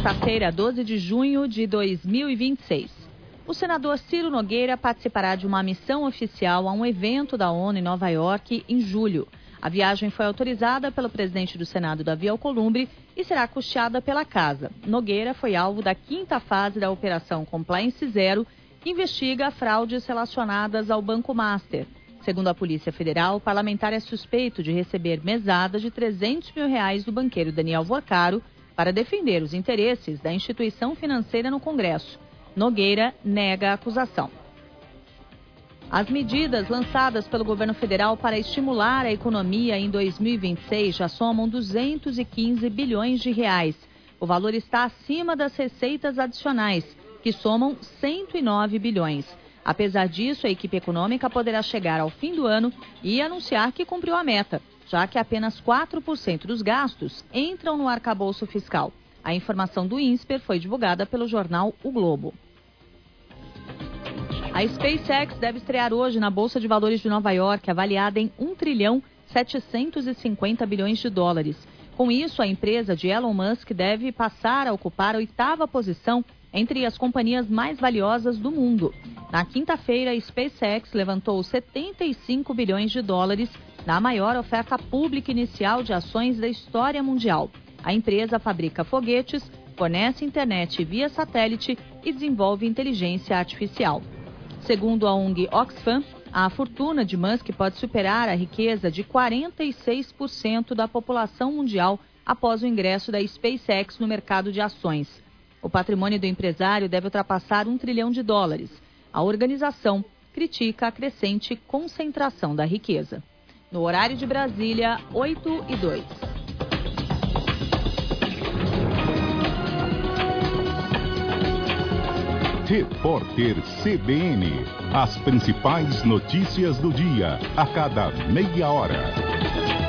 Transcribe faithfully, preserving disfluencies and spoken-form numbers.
Sexta-feira, doze de junho de dois mil e vinte e seis. O senador Ciro Nogueira participará de uma missão oficial a um evento da ONU em Nova York em julho. A viagem foi autorizada pelo presidente do Senado, Davi Alcolumbre, e será custeada pela casa. Nogueira foi alvo da quinta fase da Operação Compliance Zero, que investiga fraudes relacionadas ao Banco Master. Segundo a Polícia Federal, o parlamentar é suspeito de receber mesada de trezentos mil reais do banqueiro Daniel Vorcaro para defender os interesses da instituição financeira no Congresso. Nogueira nega a acusação. As medidas lançadas pelo governo federal para estimular a economia em dois mil e vinte e seis já somam duzentos e quinze bilhões de reais. O valor está acima das receitas adicionais, que somam cento e nove bilhões. Apesar disso, a equipe econômica poderá chegar ao fim do ano e anunciar que cumpriu a meta, já que apenas quatro por cento dos gastos entram no arcabouço fiscal. A informação do INSPER foi divulgada pelo jornal O Globo. A SpaceX deve estrear hoje na Bolsa de Valores de Nova York, avaliada em um trilhão setecentos e cinquenta bilhões de dólares. Com isso, a empresa de Elon Musk deve passar a ocupar a oitava posição entre as companhias mais valiosas do mundo. Na quinta-feira, a SpaceX levantou setenta e cinco bilhões de dólares na maior oferta pública inicial de ações da história mundial. A empresa fabrica foguetes, fornece internet via satélite e desenvolve inteligência artificial. Segundo a O N G Oxfam, a fortuna de Musk pode superar a riqueza de quarenta e seis por cento da população mundial após o ingresso da SpaceX no mercado de ações. O patrimônio do empresário deve ultrapassar um trilhão de dólares. A organização critica a crescente concentração da riqueza. No horário de Brasília, oito e dois. Repórter C B N. As principais notícias do dia, a cada meia hora.